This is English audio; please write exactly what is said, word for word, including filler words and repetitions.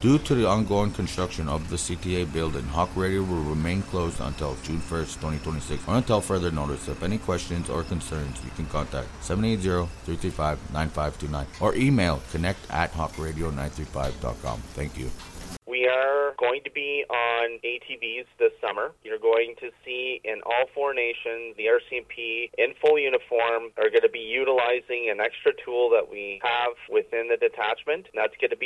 Due to the ongoing construction of the C T A building, Hawk Radio will remain closed until June first, twenty twenty-six, or until further notice. If any questions or concerns, you can contact seven eight zero, three three five, nine five two nine or email connect at hawk radio nine three five dot com. Thank you. We are going to be on A T Vs this summer. You're going to see in all four nations, the R C M P in full uniform are going to be utilizing an extra tool that we have within the detachment. That's going to be